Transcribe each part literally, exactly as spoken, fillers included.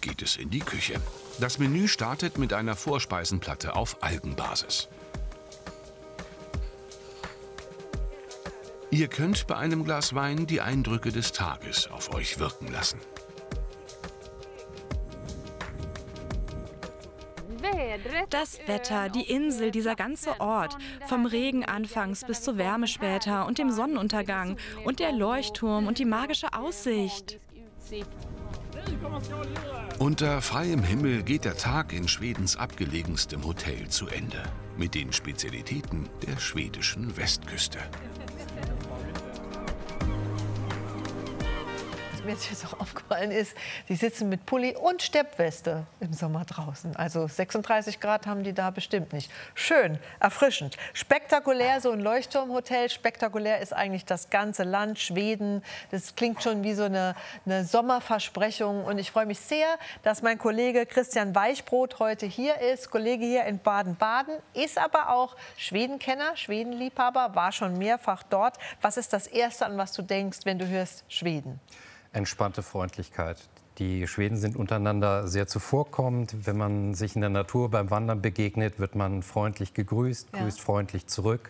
geht es in die Küche. Das Menü startet mit einer Vorspeisenplatte auf Algenbasis. Ihr könnt bei einem Glas Wein die Eindrücke des Tages auf euch wirken lassen. Das Wetter, die Insel, dieser ganze Ort, vom Regen anfangs bis zur Wärme später und dem Sonnenuntergang und der Leuchtturm und die magische Aussicht. Unter freiem Himmel geht der Tag in Schwedens abgelegenstem Hotel zu Ende. Mit den Spezialitäten der schwedischen Westküste. Mir jetzt auch aufgefallen ist, die sitzen mit Pulli und Steppweste im Sommer draußen. Also sechsunddreißig Grad haben die da bestimmt nicht. Schön, erfrischend, spektakulär, so ein Leuchtturmhotel. Spektakulär ist eigentlich das ganze Land, Schweden. Das klingt schon wie so eine, eine Sommerversprechung. Und ich freue mich sehr, dass mein Kollege Christian Weichbrot heute hier ist. Kollege hier in Baden-Baden, ist aber auch Schwedenkenner, Schwedenliebhaber, war schon mehrfach dort. Was ist das Erste, an was du denkst, wenn du hörst Schweden? Entspannte Freundlichkeit. Die Schweden sind untereinander sehr zuvorkommend. Wenn man sich in der Natur beim Wandern begegnet, wird man freundlich gegrüßt, ja. grüßt freundlich zurück.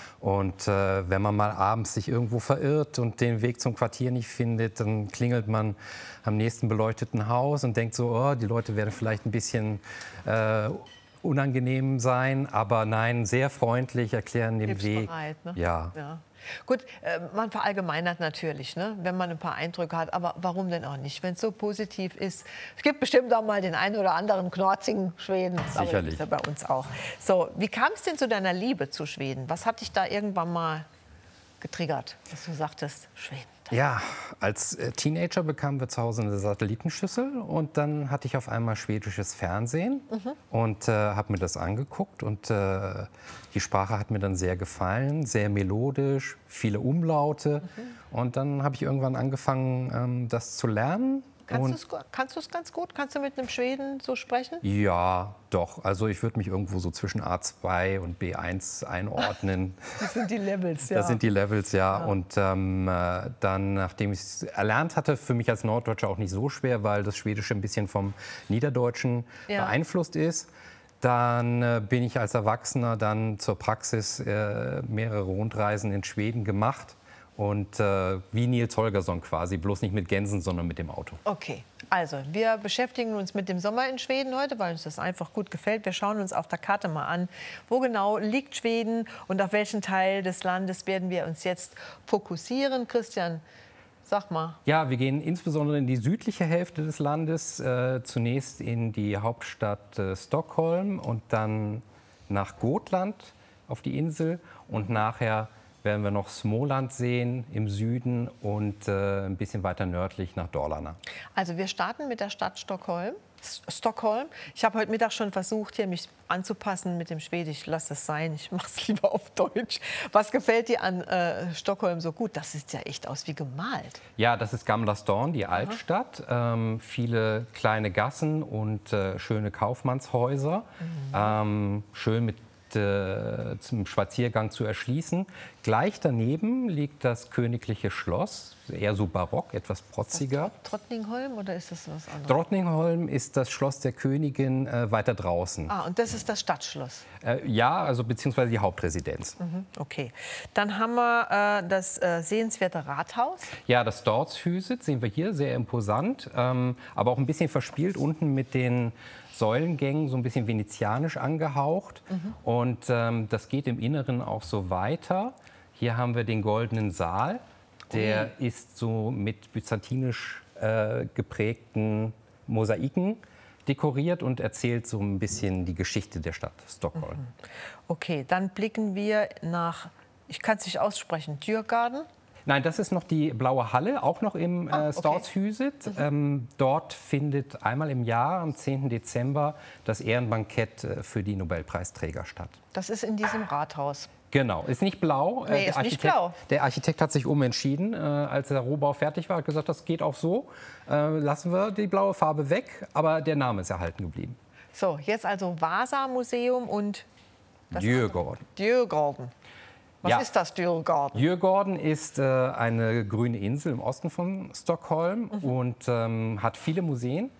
Und äh, wenn man mal abends sich irgendwo verirrt und den Weg zum Quartier nicht findet, dann klingelt man am nächsten beleuchteten Haus und denkt so, oh, die Leute werden vielleicht ein bisschen äh, unangenehm sein. Aber nein, sehr freundlich, erklären den Weg. Bereit, ne? Ja. ja. Gut, äh, man verallgemeinert natürlich, ne, wenn man ein paar Eindrücke hat. Aber warum denn auch nicht, wenn es so positiv ist? Es gibt bestimmt auch mal den einen oder anderen knorzigen Schweden. Sicherlich. Aber das ist ja bei uns auch. So, wie kam es denn zu deiner Liebe zu Schweden? Was hat dich da irgendwann mal getriggert, dass du sagtest, Schweden? Ja, als Teenager bekamen wir zu Hause eine Satellitenschüssel und dann hatte ich auf einmal schwedisches Fernsehen mhm. und äh, habe mir das angeguckt und äh, die Sprache hat mir dann sehr gefallen, sehr melodisch, viele Umlaute mhm. und dann habe ich irgendwann angefangen, ähm, das zu lernen. Kannst du es ganz gut? Kannst du mit einem Schweden so sprechen? Ja, doch. Also ich würde mich irgendwo so zwischen A zwei und B eins einordnen. Das sind die Levels, ja. Das sind die Levels, ja. ja. Und ähm, dann, nachdem ich es erlernt hatte, für mich als Norddeutscher auch nicht so schwer, weil das Schwedische ein bisschen vom Niederdeutschen ja. beeinflusst ist. Dann äh, bin ich als Erwachsener dann zur Praxis äh, mehrere Rundreisen in Schweden gemacht. Und äh, wie Nils Holgersson quasi, bloß nicht mit Gänsen, sondern mit dem Auto. Okay, also wir beschäftigen uns mit dem Sommer in Schweden heute, weil uns das einfach gut gefällt. Wir schauen uns auf der Karte mal an, wo genau liegt Schweden und auf welchen Teil des Landes werden wir uns jetzt fokussieren. Christian, sag mal. Ja, wir gehen insbesondere in die südliche Hälfte des Landes, äh, zunächst in die Hauptstadt äh, Stockholm und dann nach Gotland auf die Insel und nachher werden wir noch Småland sehen im Süden und äh, ein bisschen weiter nördlich nach Dalarna. Also wir starten mit der Stadt Stockholm. S Stockholm. Ich habe heute Mittag schon versucht, hier mich anzupassen mit dem Schwedisch. Lass es sein, ich mache es lieber auf Deutsch. Was gefällt dir an äh, Stockholm so gut? Das sieht ja echt aus wie gemalt. Ja, das ist Gamla stan, die Altstadt. Ähm, viele kleine Gassen und äh, schöne Kaufmannshäuser. Mhm. Ähm, schön mit zum Spaziergang zu erschließen. Gleich daneben liegt das königliche Schloss, eher so barock, etwas protziger. Ist das Drottningholm oder ist das was anderes? Drottningholm ist das Schloss der Königin äh, weiter draußen. Ah, und das ist das Stadtschloss? Äh, ja, also beziehungsweise die Hauptresidenz. Mhm, okay. Dann haben wir äh, das äh, sehenswerte Rathaus. Ja, das Stortshuset sehen wir hier, sehr imposant, ähm, aber auch ein bisschen verspielt unten mit den Säulengängen, so ein bisschen venezianisch angehaucht. Mhm. Und ähm, das geht im Inneren auch so weiter. Hier haben wir den Goldenen Saal. Der Ui. ist so mit byzantinisch äh, geprägten Mosaiken dekoriert und erzählt so ein bisschen die Geschichte der Stadt Stockholm. Mhm. Okay, dann blicken wir nach, ich kann es nicht aussprechen, Djurgården. Nein, das ist noch die Blaue Halle, auch noch im ah, äh, Stortshuset. Mhm. Ähm, dort findet einmal im Jahr, am zehnten Dezember, das Ehrenbankett äh, für die Nobelpreisträger statt. Das ist in diesem Rathaus. Genau, ist nicht blau. Nee, äh, ist nicht blau. Der Architekt hat sich umentschieden, äh, als der Rohbau fertig war, hat gesagt, das geht auch so. Äh, lassen wir die blaue Farbe weg, aber der Name ist erhalten geblieben. So, jetzt also Vasa-Museum und Djurgården. Djurgården. Was ja. ist das, Djurgården? Djurgården ist äh, eine grüne Insel im Osten von Stockholm mhm. und ähm, hat viele Museen.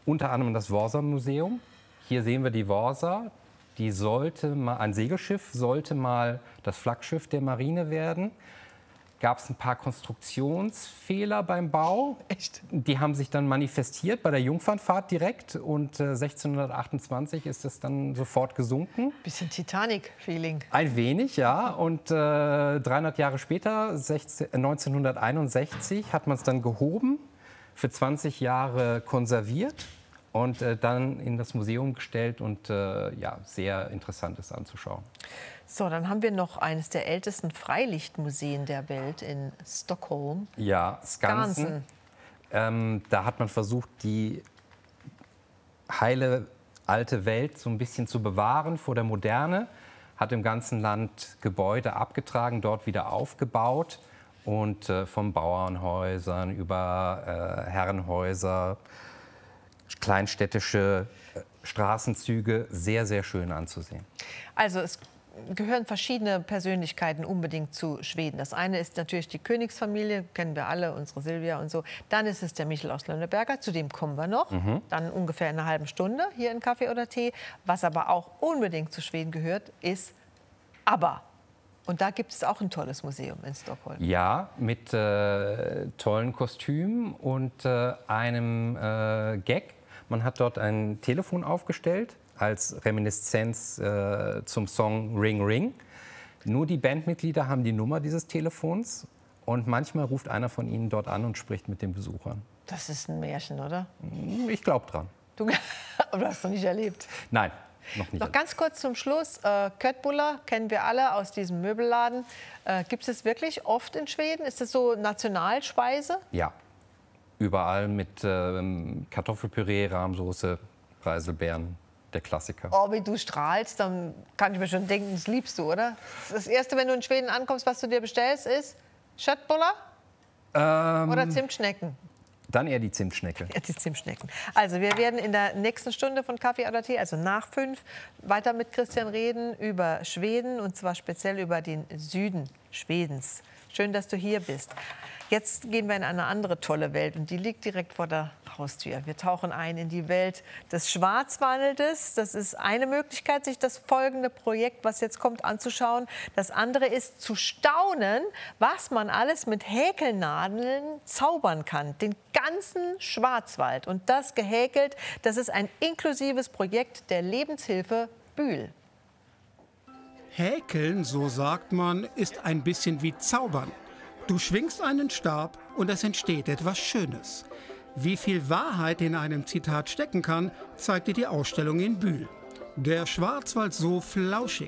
unter anderem das Worsa-Museum. Hier sehen wir die Worsa. Die sollte mal, ein Segelschiff sollte mal das Flaggschiff der Marine werden. Gab es ein paar Konstruktionsfehler beim Bau. Echt? Die haben sich dann manifestiert bei der Jungfernfahrt direkt. Und äh, sechzehnhundertachtundzwanzig ist es dann sofort gesunken. Bisschen Titanic-Feeling. Ein wenig, ja. Und äh, dreihundert Jahre später, neunzehnhunderteinundsechzig, hat man es dann gehoben, für zwanzig Jahre konserviert und äh, dann in das Museum gestellt und äh, ja, sehr interessant ist anzuschauen. So, dann haben wir noch eines der ältesten Freilichtmuseen der Welt in Stockholm. Ja, Skansen. Skansen. Ähm, da hat man versucht, die heile alte Welt so ein bisschen zu bewahren vor der Moderne, hat im ganzen Land Gebäude abgetragen, dort wieder aufgebaut und äh, von Bauernhäusern über äh, Herrenhäuser, kleinstädtische äh, Straßenzüge, sehr, sehr schön anzusehen. Also es gehören verschiedene Persönlichkeiten unbedingt zu Schweden. Das eine ist natürlich die Königsfamilie, kennen wir alle, unsere Silvia und so. Dann ist es der Michel aus Lönneberger, zu dem kommen wir noch. Mhm. Dann ungefähr in einer halben Stunde hier in Kaffee oder Tee. Was aber auch unbedingt zu Schweden gehört, ist ABBA. Und da gibt es auch ein tolles Museum in Stockholm. Ja, mit äh, tollen Kostümen und äh, einem äh, Gag. Man hat dort ein Telefon aufgestellt als Reminiszenz äh, zum Song Ring Ring. Nur die Bandmitglieder haben die Nummer dieses Telefons und manchmal ruft einer von ihnen dort an und spricht mit den Besuchern. Das ist ein Märchen, oder? Ich glaube dran. Du, du hast es noch nicht erlebt? Nein. Noch, nicht noch ganz kurz zum Schluss. Äh, Köttbullar kennen wir alle aus diesem Möbelladen. Äh, gibt es das wirklich oft in Schweden? Ist das so Nationalspeise? Ja, überall mit ähm, Kartoffelpüree, Rahmsoße, Preiselbeeren, der Klassiker. Oh, wie du strahlst, dann kann ich mir schon denken, das liebst du, oder? Das Erste, wenn du in Schweden ankommst, was du dir bestellst, ist Köttbullar ähm, oder Zimtschnecken? Dann eher die Zimtschnecke. Ja, die Zimtschnecken. Also wir werden in der nächsten Stunde von Kaffee oder Tee, also nach fünf, weiter mit Christian reden über Schweden und zwar speziell über den Süden Schwedens. Schön, dass du hier bist. Jetzt gehen wir in eine andere tolle Welt und die liegt direkt vor der Haustür. Wir tauchen ein in die Welt des Schwarzwaldes. Das ist eine Möglichkeit, sich das folgende Projekt, was jetzt kommt, anzuschauen. Das andere ist zu staunen, was man alles mit Häkelnadeln zaubern kann. Den ganzen Schwarzwald. Und das gehäkelt, das ist ein inklusives Projekt der Lebenshilfe Bühl. Häkeln, so sagt man, ist ein bisschen wie Zaubern. Du schwingst einen Stab und es entsteht etwas Schönes. Wie viel Wahrheit in einem Zitat stecken kann, zeigte die Ausstellung in Bühl. Der Schwarzwald so flauschig,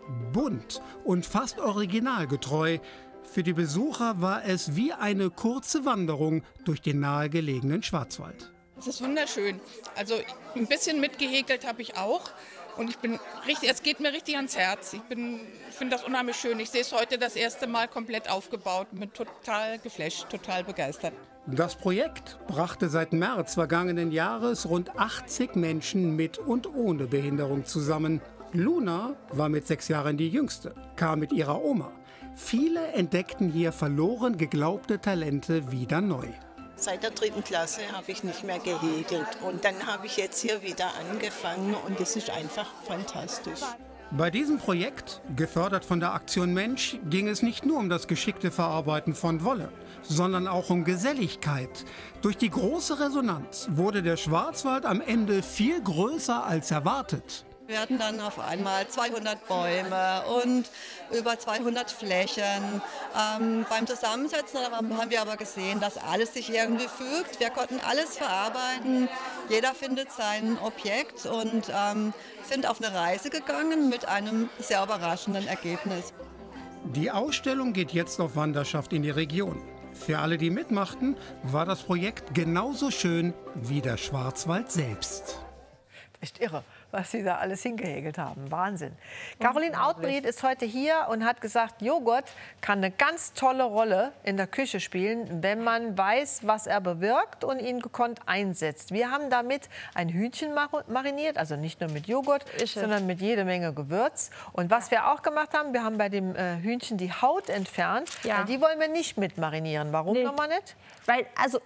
bunt und fast originalgetreu. Für die Besucher war es wie eine kurze Wanderung durch den nahegelegenen Schwarzwald. Es ist wunderschön. Also ein bisschen mitgehäkelt habe ich auch. Und ich bin richtig, es geht mir richtig ans Herz. Ich bin, finde das unheimlich schön. Ich sehe es heute das erste Mal komplett aufgebaut. Bin total geflasht, total begeistert. Das Projekt brachte seit März vergangenen Jahres rund achtzig Menschen mit und ohne Behinderung zusammen. Luna war mit sechs Jahren die Jüngste, kam mit ihrer Oma. Viele entdeckten hier verloren geglaubte Talente wieder neu. Seit der dritten Klasse habe ich nicht mehr gehäkelt und dann habe ich jetzt hier wieder angefangen und es ist einfach fantastisch. Bei diesem Projekt, gefördert von der Aktion Mensch, ging es nicht nur um das geschickte Verarbeiten von Wolle, sondern auch um Geselligkeit. Durch die große Resonanz wurde der Schwarzwald am Ende viel größer als erwartet. Wir hatten dann auf einmal zweihundert Bäume und über zweihundert Flächen. Ähm, beim Zusammensetzen haben wir aber gesehen, dass alles sich irgendwie fügt. Wir konnten alles verarbeiten. Jeder findet sein Objekt und ähm, sind auf eine Reise gegangen mit einem sehr überraschenden Ergebnis. Die Ausstellung geht jetzt auf Wanderschaft in die Region. Für alle, die mitmachten, war das Projekt genauso schön wie der Schwarzwald selbst. Echt irre, was Sie da alles hingehäkelt haben. Wahnsinn. Caroline Outbreed ist heute hier und hat gesagt, Joghurt kann eine ganz tolle Rolle in der Küche spielen, wenn man weiß, was er bewirkt und ihn gekonnt einsetzt. Wir haben damit ein Hühnchen mariniert, also nicht nur mit Joghurt, sondern mit jede Menge Gewürz. Und was wir auch gemacht haben, wir haben bei dem äh, Hühnchen die Haut entfernt. Ja. Die wollen wir nicht mit marinieren. Warum Nee. nochmal nicht? Weil, also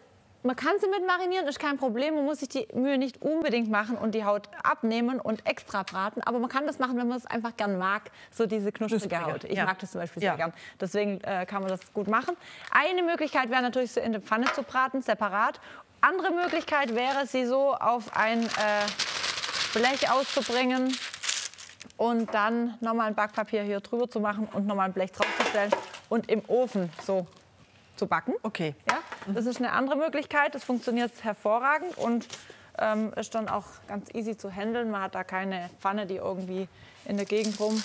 man kann sie mit marinieren, ist kein Problem. Man muss sich die Mühe nicht unbedingt machen und die Haut abnehmen und extra braten. Aber man kann das machen, wenn man es einfach gern mag, so diese knusprige Haut. Ich ja. mag das zum Beispiel ja. sehr gern. Deswegen äh, kann man das gut machen. Eine Möglichkeit wäre natürlich, sie in der Pfanne zu braten, separat. Andere Möglichkeit wäre, sie so auf ein äh, Blech auszubringen und dann nochmal ein Backpapier hier drüber zu machen und nochmal ein Blech draufzustellen und im Ofen so zu backen. Okay. Ja, das ist eine andere Möglichkeit. Das funktioniert hervorragend und ähm, ist dann auch ganz easy zu handeln. Man hat da keine Pfanne, die irgendwie in der Gegend rum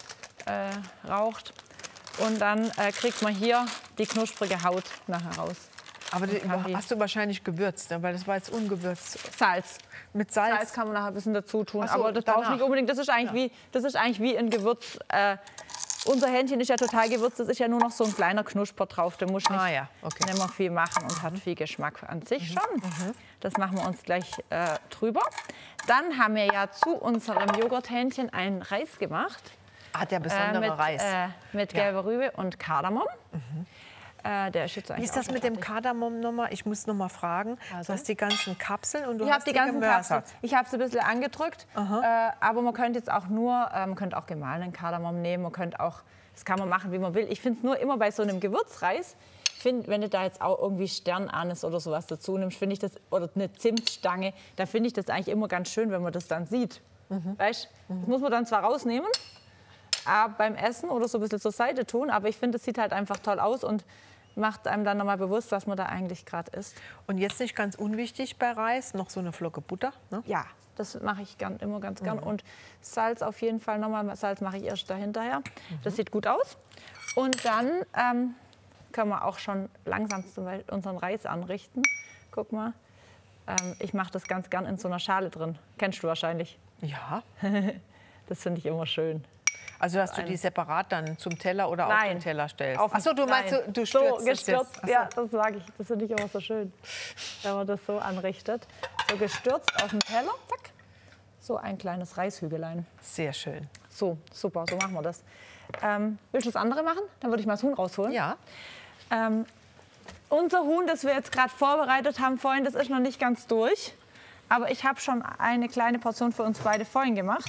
äh, raucht. Und dann äh, kriegt man hier die knusprige Haut nachher raus. Aber die, hast du wahrscheinlich gewürzt, ne? Weil das war jetzt ungewürzt. Salz. Mit Salz? Salz kann man nachher ein bisschen dazu tun. So, aber das braucht nicht unbedingt. Das ist eigentlich, ja. wie, das ist eigentlich wie ein Gewürz. Äh, unser Hähnchen ist ja total gewürzt. Das ist ja nur noch so ein kleiner Knusper drauf. Der muss nicht, ah, ja. okay. nicht mehr viel machen und hat viel Geschmack an sich mhm. schon. Mhm. Das machen wir uns gleich äh, drüber. Dann haben wir ja zu unserem Joghurthähnchen einen Reis gemacht. Ah, der besondere äh, mit, Reis. Äh, mit gelber ja. Rübe und Kardamom. Mhm. Äh, der ist jetzt Wie ist das mit dem Kardamom nochmal? Ich muss noch mal fragen. Also? Du hast die ganzen Kapseln und du ich hast die, die ganzen gemörsert. Kapseln. Ich habe sie ein bisschen angedrückt, äh, aber man könnte jetzt auch nur, äh, man könnte auch gemahlenen Kardamom nehmen. Man könnte auch, das kann man machen, wie man will. Ich finde es nur immer bei so einem Gewürzreis. Ich finde, wenn du da jetzt auch irgendwie Sternanis oder sowas dazu nimmst, finde ich das, oder eine Zimtstange, da finde ich das eigentlich immer ganz schön, wenn man das dann sieht. Mhm. Weißt? Mhm. Das muss man dann zwar rausnehmen, äh, beim Essen oder so ein bisschen zur Seite tun, aber ich finde, das sieht halt einfach toll aus und macht einem dann nochmal bewusst, was man da eigentlich gerade isst. Und jetzt nicht ganz unwichtig bei Reis, noch so eine Flocke Butter, ne? Ja, das mache ich gern, immer ganz gern. Mhm. Und Salz auf jeden Fall nochmal. Salz mache ich erst dahinterher. Mhm. Das sieht gut aus. Und dann ähm, können wir auch schon langsam zum Beispiel unseren Reis anrichten. Guck mal, ähm, ich mache das ganz gern in so einer Schale drin. Kennst du wahrscheinlich. Ja. Das finde ich immer schön. Also, dass du die separat dann zum Teller oder Nein. auf den Teller stellst? Auf, Achso, du meinst, du, du stürzt so gestürzt, das ja, das mag ich. Das finde ich immer so schön, wenn man das so anrichtet. So gestürzt auf den Teller, zack, so ein kleines Reishügelein. Sehr schön. So, super, so machen wir das. Ähm, willst du das andere machen? Dann würde ich mal das Huhn rausholen. Ja. Ähm, unser Huhn, das wir jetzt gerade vorbereitet haben vorhin, das ist noch nicht ganz durch. Aber ich habe schon eine kleine Portion für uns beide vorhin gemacht.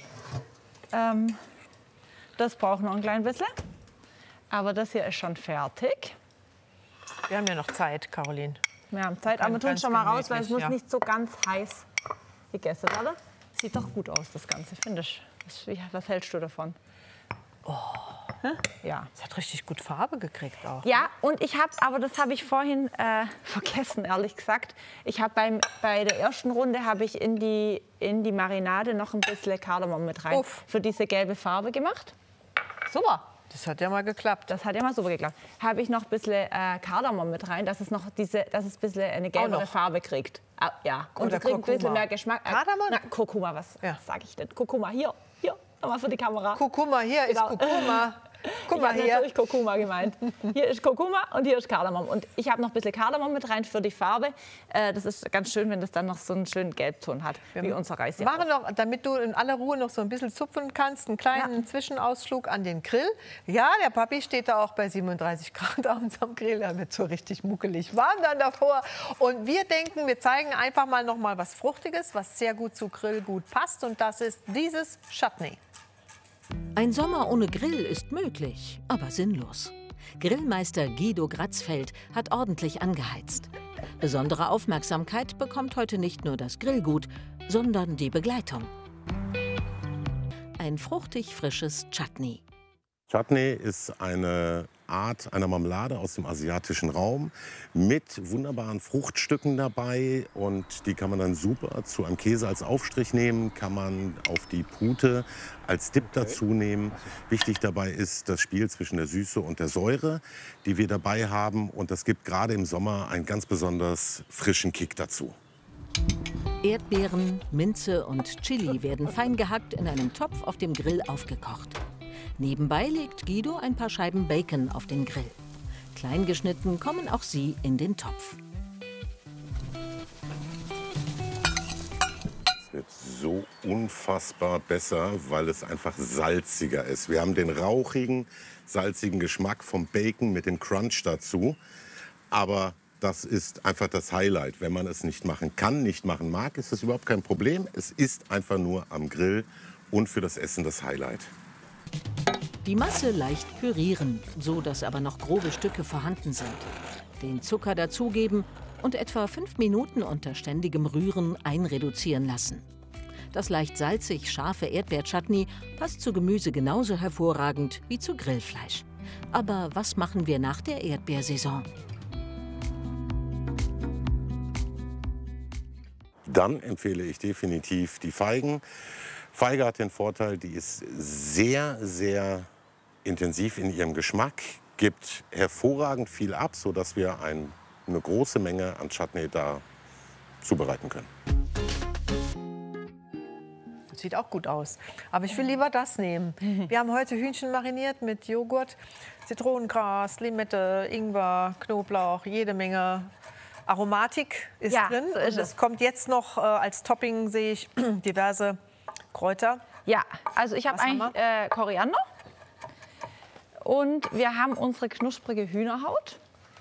Ähm, Das braucht noch ein klein bisschen. Aber das hier ist schon fertig. Wir haben ja noch Zeit, Caroline. Wir haben Zeit, aber wir tun es schon mal raus, weil es muss ja. nicht so ganz heiß gegessen werden. Sieht doch gut aus, das Ganze, finde ich. Was, was hältst du davon? Oh, ja. Es hat richtig gut Farbe gekriegt auch. Ja, und ich habe, aber das habe ich vorhin äh, vergessen, ehrlich gesagt. Ich habe beim bei der ersten Runde habe ich in die in die Marinade noch ein bisschen Kardamom mit rein Uff. für diese gelbe Farbe gemacht. Super. Das hat ja mal geklappt. Das hat ja mal super geklappt. Habe ich noch ein bisschen äh, Kardamom mit rein, dass es noch diese, dass es ein bisschen eine gelbere Farbe kriegt. Ah, ja. Und Oder es kriegt ein bisschen Kurkuma. mehr Geschmack. Äh, Kardamom? Na, Kurkuma, was, Ja. was sage ich denn? Kurkuma, hier, hier, nochmal für die Kamera. Kurkuma, hier Genau. ist Kurkuma. Guck Ich mal habe hier. natürlich Kurkuma gemeint. Hier ist Kurkuma und hier ist Kardamom. Und ich habe noch ein bisschen Kardamom mit rein für die Farbe. Äh, das ist ganz schön, wenn das dann noch so einen schönen Gelbton hat, wie unser Reis hier. Machen noch, damit du in aller Ruhe noch so ein bisschen zupfen kannst, einen kleinen Ja. Zwischenausflug an den Grill. Ja, der Papi steht da auch bei siebenunddreißig Grad abends am Grill. Er wird so richtig muckelig warm dann davor. Und wir denken, wir zeigen einfach mal noch mal was Fruchtiges, was sehr gut zu Grill gut passt. Und das ist dieses Chutney. Ein Sommer ohne Grill ist möglich, aber sinnlos. Grillmeister Guido Gratzfeld hat ordentlich angeheizt. Besondere Aufmerksamkeit bekommt heute nicht nur das Grillgut, sondern die Begleitung. Ein fruchtig frisches Chutney. Chutney ist eine Art einer Marmelade aus dem asiatischen Raum mit wunderbaren Fruchtstücken dabei, und die kann man dann super zu einem Käse als Aufstrich nehmen, kann man auf die Pute als Dip dazu nehmen. Wichtig dabei ist das Spiel zwischen der Süße und der Säure, die wir dabei haben, und das gibt gerade im Sommer einen ganz besonders frischen Kick dazu. Erdbeeren, Minze und Chili werden fein gehackt in einem Topf auf dem Grill aufgekocht. Nebenbei legt Guido ein paar Scheiben Bacon auf den Grill. Klein geschnitten kommen auch sie in den Topf. Es wird so unfassbar besser, weil es einfach salziger ist. Wir haben den rauchigen, salzigen Geschmack vom Bacon mit dem Crunch dazu. Aber Das ist einfach das Highlight. Wenn man es nicht machen kann, nicht machen mag, ist das überhaupt kein Problem. Es ist einfach nur am Grill und für das Essen das Highlight. Die Masse leicht pürieren, so dass aber noch grobe Stücke vorhanden sind. Den Zucker dazugeben und etwa fünf Minuten unter ständigem Rühren einreduzieren lassen. Das leicht salzig scharfe Erdbeerchutney passt zu Gemüse genauso hervorragend wie zu Grillfleisch. Aber was machen wir nach der Erdbeersaison? Dann empfehle ich definitiv die Feigen. Feige hat den Vorteil, die ist sehr, sehr intensiv in ihrem Geschmack, gibt hervorragend viel ab, sodass wir ein, eine große Menge an Chutney da zubereiten können. Sieht auch gut aus. Aber ich will lieber das nehmen. Wir haben heute Hühnchen mariniert mit Joghurt, Zitronengras, Limette, Ingwer, Knoblauch, jede Menge Aromatik ist ja, drin. So ist Und es kommt jetzt noch äh, als Topping, sehe ich, diverse Kräuter. Ja, also ich habe eigentlich äh, Koriander. Und wir haben unsere knusprige Hühnerhaut.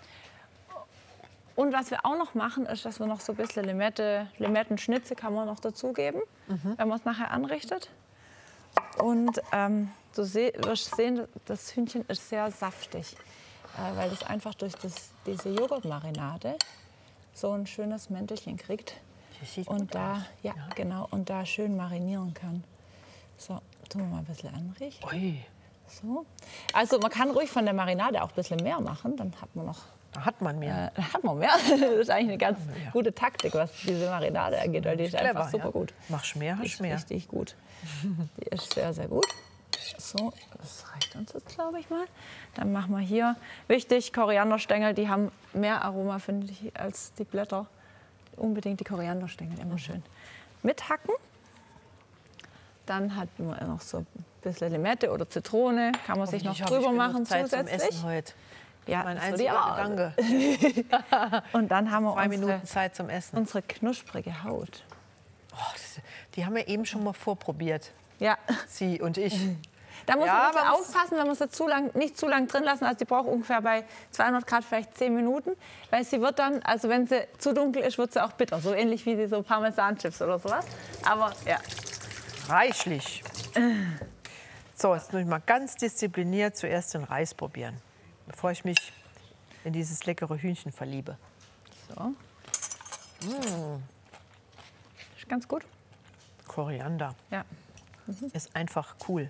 Und was wir auch noch machen, ist, dass wir noch so ein bisschen Limette, Limettenschnitze kann man noch dazugeben, mhm. wenn man es nachher anrichtet. Und ähm, du seh, wirst sehen, das Hühnchen ist sehr saftig, äh, weil es einfach durch das, diese Joghurtmarinade so ein schönes Mäntelchen kriegt. Und da, ja, ja, genau, und da schön marinieren kann. So, tun wir mal ein bisschen anrichten. Ui. So. Also man kann ruhig von der Marinade auch ein bisschen mehr machen, dann hat man noch. Da hat man mehr. Äh, da hat man mehr. Das ist eigentlich eine ganz ja. gute Taktik, was diese Marinade angeht, weil die ist clever, einfach super ja. gut. Machst mehr, hast mehr. Richtig gut. Die ist sehr, sehr gut. So, das reicht uns jetzt, glaube ich mal. Dann machen wir hier, wichtig, Korianderstängel, die haben mehr Aroma, finde ich, als die Blätter. Unbedingt die Korianderstängel, immer schön mithacken. Dann hat man noch so ein bisschen Limette oder Zitrone, kann man sich noch drüber machen Zeit zusätzlich. Zum Essen heute. Ja, mein das einziger Gedanke. Und dann haben wir Zwei unsere, Minuten Zeit zum Essen. unsere knusprige Haut. Oh, das, die haben wir eben schon mal vorprobiert. Ja. Sie und ich. Da muss ja, man ein bisschen aufpassen, wenn man sie zu lang, nicht zu lang drin lassen. Also die braucht ungefähr bei zweihundert Grad vielleicht zehn Minuten. Weil sie wird dann, also wenn sie zu dunkel ist, wird sie auch bitter. So ähnlich wie die so Parmesan-Chips oder sowas. Aber ja. Reichlich. So, jetzt muss ich mal ganz diszipliniert zuerst den Reis probieren, bevor ich mich in dieses leckere Hühnchen verliebe. So. Mm. Ist ganz gut. Koriander. Ja. Mhm. Ist einfach cool.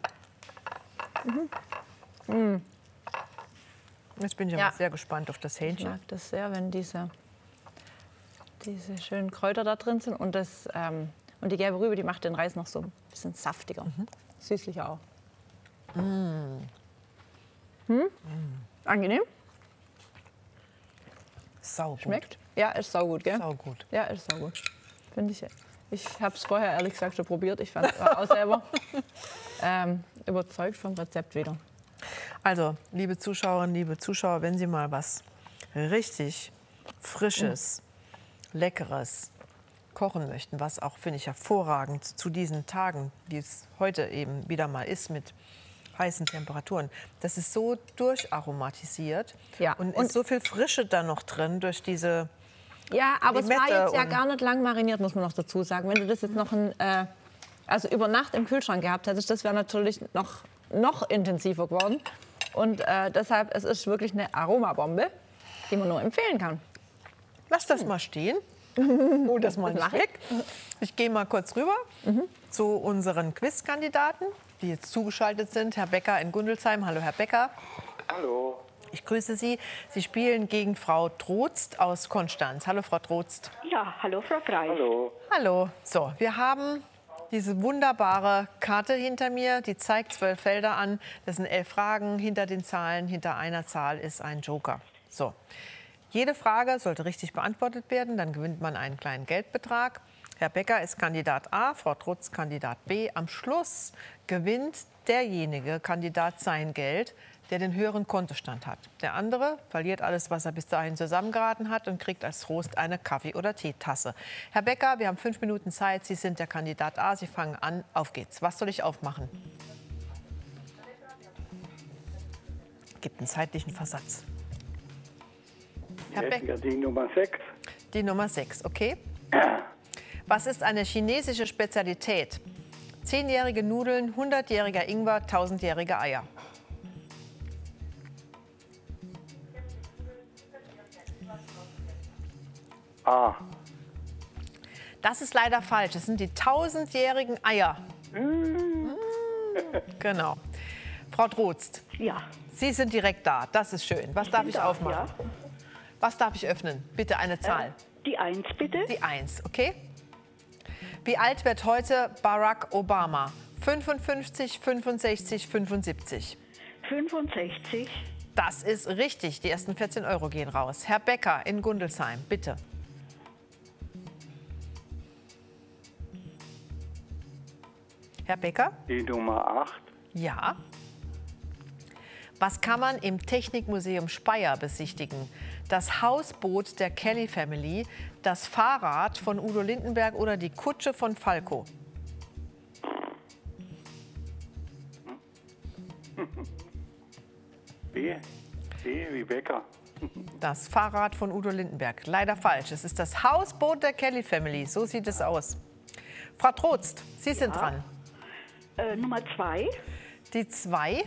Mhm. Mm. Jetzt bin ich ja. aber sehr gespannt auf das Hähnchen. Ich mag das sehr, wenn diese, diese schönen Kräuter da drin sind. Und, das, ähm, und die gelbe Rübe, die macht den Reis noch so ein bisschen saftiger. Mhm. Süßlicher auch. Mm. Hm? Mm. Angenehm. Saugut. Schmeckt? Ja, ist saugut, gell? Saugut. Ja, ist saugut. Finde ich. Ich habe es vorher ehrlich gesagt schon probiert. Ich fand es auch selber ähm, überzeugt vom Rezept wieder. Also, liebe Zuschauerinnen, liebe Zuschauer, wenn Sie mal was richtig Frisches, mm. Leckeres kochen möchten, was auch, finde ich, hervorragend zu diesen Tagen, wie es heute eben wieder mal ist mit heißen Temperaturen. Das ist so durcharomatisiert ja. und, und ist so viel Frische da noch drin durch diese Ja, aber Limette es war jetzt ja gar nicht lang mariniert, muss man noch dazu sagen. Wenn du das jetzt noch ein, äh, also über Nacht im Kühlschrank gehabt hättest, das wäre natürlich noch, noch intensiver geworden. Und äh, deshalb, es ist wirklich eine Aromabombe, die man nur empfehlen kann. Lass das mal stehen. Oh, das mal nicht weg. Ich gehe mal kurz rüber mhm. zu unseren Quizkandidaten, die jetzt zugeschaltet sind. Herr Becker in Gundelsheim. Hallo, Herr Becker. Hallo. Ich grüße Sie. Sie spielen gegen Frau Trotzt aus Konstanz. Hallo, Frau Trotzt. Ja, hallo, Frau Kreis. Hallo. Hallo. So, wir haben diese wunderbare Karte hinter mir. Die zeigt zwölf Felder an. Das sind elf Fragen. Hinter den Zahlen, hinter einer Zahl ist ein Joker. So. Jede Frage sollte richtig beantwortet werden, dann gewinnt man einen kleinen Geldbetrag. Herr Becker ist Kandidat A, Frau Trotz Kandidat B. Am Schluss gewinnt derjenige Kandidat sein Geld, der den höheren Kontostand hat. Der andere verliert alles, was er bis dahin zusammengeraten hat und kriegt als Trost eine Kaffee- oder Teetasse. Herr Becker, wir haben fünf Minuten Zeit. Sie sind der Kandidat A. Sie fangen an. Auf geht's. Was soll ich aufmachen? Gibt einen zeitlichen Versatz. Herr Beck. Ja, die Nummer sechs. Die Nummer sechs, okay. Was ist eine chinesische Spezialität? Zehnjährige Nudeln, hundertjähriger Ingwer, tausendjährige Eier. A. Das ist leider falsch. Es sind die tausendjährigen Eier. Mm. Genau. Frau Drozd. Ja. Sie sind direkt da. Das ist schön. Was Ich darf bin ich da, aufmachen? ja. Was darf ich öffnen? Bitte eine Zahl. Äh, die Eins, bitte. Die Eins, okay. Wie alt wird heute Barack Obama? fünfundfünfzig, fünfundsechzig, fünfundsiebzig. fünfundsechzig. Das ist richtig. Die ersten vierzehn Euro gehen raus. Herr Becker in Gundelsheim, bitte. Herr Becker? Die Nummer acht. Ja. Was kann man im Technikmuseum Speyer besichtigen? Das Hausboot der Kelly Family, das Fahrrad von Udo Lindenberg oder die Kutsche von Falco? B. B wie Becker. Das Fahrrad von Udo Lindenberg. Leider falsch. Es ist das Hausboot der Kelly Family. So sieht es aus. Frau Trotz, Sie sind Ja. dran. Äh, Nummer zwei. Die zwei.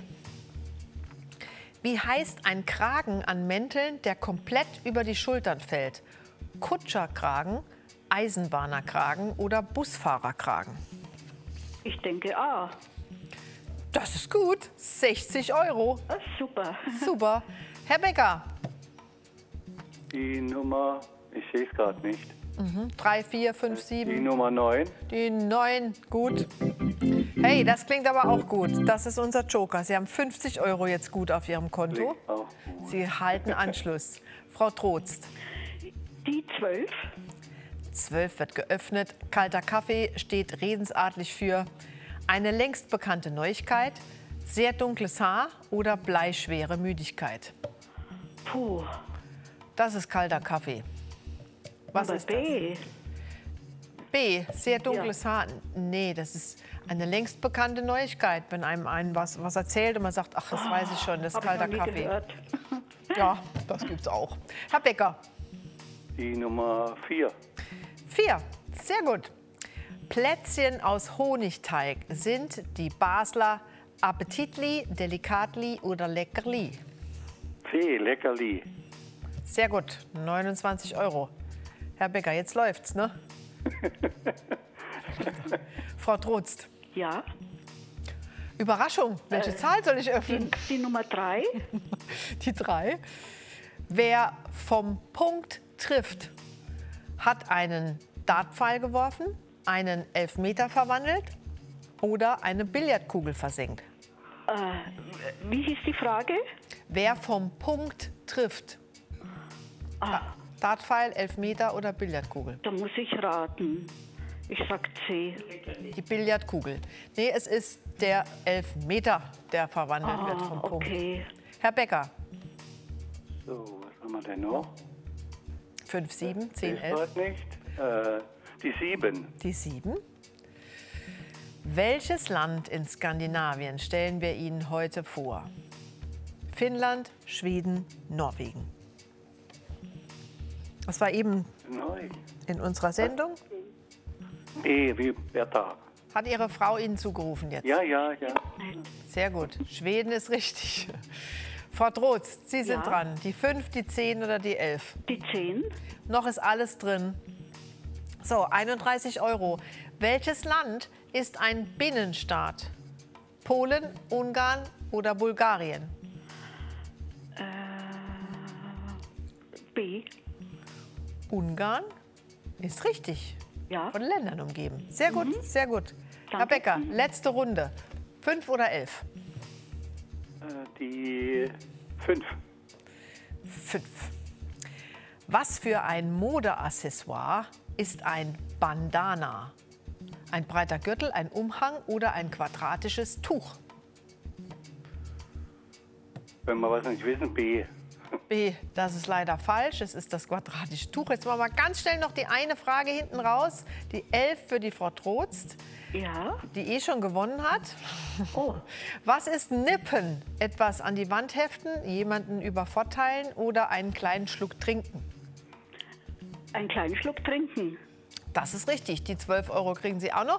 Wie heißt ein Kragen an Mänteln, der komplett über die Schultern fällt? Kutscherkragen, Eisenbahnerkragen oder Busfahrerkragen? Ich denke A. Das ist gut. sechzig Euro. Ah, super. Super. Herr Becker. Die Nummer, ich sehe es gerade nicht. Mhm. Drei, vier, fünf, Die sieben. Nummer neun. Die neun. Gut. Hey, das klingt aber auch gut. Das ist unser Joker. Sie haben fünfzig Euro jetzt gut auf Ihrem Konto. Sie halten Anschluss. Frau Trotz. Die zwölf. zwölf wird geöffnet. Kalter Kaffee steht redensartlich für eine längst bekannte Neuigkeit, sehr dunkles Haar oder bleischwere Müdigkeit. Puh. Das ist kalter Kaffee. Was Aber ist das? B. B, sehr dunkles Haar. Nee, das ist eine längst bekannte Neuigkeit, wenn einem einen was, was erzählt und man sagt, ach, das weiß ich schon, das ist Hab ich kalter noch nie Kaffee. gehört. Ja, das gibt's auch. Herr Becker. Die Nummer vier. Vier, sehr gut. Plätzchen aus Honigteig sind die Basler Appetitli, Delikatli oder Leckerli? C, Leckerli. Sehr gut, neunundzwanzig Euro. Herr Becker, jetzt läuft's, ne? Frau Trotz. Ja. Überraschung, welche Äh, Zahl soll ich öffnen? Die, die Nummer drei. Die drei. Wer vom Punkt trifft, hat einen Dartpfeil geworfen, einen Elfmeter verwandelt oder eine Billardkugel versenkt. Äh, wie hieß die Frage? Wer vom Punkt trifft. Ah. Dartpfeil, Elfmeter oder Billardkugel? Da muss ich raten. Ich sag C. Die Billardkugel. Nee, es ist der Elfmeter, der verwandelt Ah, wird vom Punkt. okay. Herr Becker. So, was haben wir denn noch? fünf, sieben, zehn, Ich elf. weiß nicht. Äh, die sieben. Die sieben. Welches Land in Skandinavien stellen wir Ihnen heute vor? Finnland, Schweden, Norwegen. Das war eben Neu. in unserer Sendung. B wie Bertha. Hat Ihre Frau Ihnen zugerufen jetzt? Ja, ja, ja. Sehr gut. Schweden ist richtig. Frau Trotz, Sie sind Ja. dran. Die fünf, die zehn oder die elf? Die zehn. Noch ist alles drin. So, einunddreißig Euro. Welches Land ist ein Binnenstaat? Polen, Ungarn oder Bulgarien? Äh, B. Ungarn ist richtig. Ja. Von Ländern umgeben. Sehr gut, Mhm. sehr gut. Herr Danke. Becker, letzte Runde. Fünf oder elf? Äh, die fünf. Fünf. Was für ein Modeaccessoire ist ein Bandana? Ein breiter Gürtel, ein Umhang oder ein quadratisches Tuch? Wenn wir was nicht wissen, B. B, das ist leider falsch. Es ist das quadratische Tuch. Jetzt machen wir ganz schnell noch die eine Frage hinten raus. Die elf für die Frau Trotz, ja? die eh schon gewonnen hat. Oh. Was ist Nippen? Etwas an die Wand heften, jemanden übervorteilen oder einen kleinen Schluck trinken? Einen kleinen Schluck trinken. Das ist richtig. Die zwölf Euro kriegen Sie auch noch.